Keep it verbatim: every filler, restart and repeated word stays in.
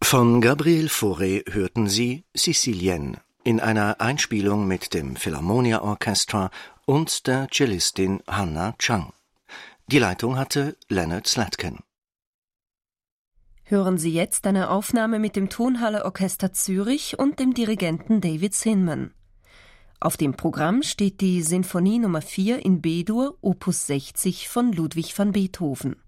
Von Gabriel Fauré hörten Sie Sicilienne in einer Einspielung mit dem Philharmonia Orchestra und der Cellistin Hannah Chang. Die Leitung hatte Leonard Slatkin. Hören Sie jetzt eine Aufnahme mit dem Tonhalle Orchester Zürich und dem Dirigenten David Zinman. Auf dem Programm steht die Sinfonie Nummer vier in B-Dur, Opus sechzig von Ludwig van Beethoven.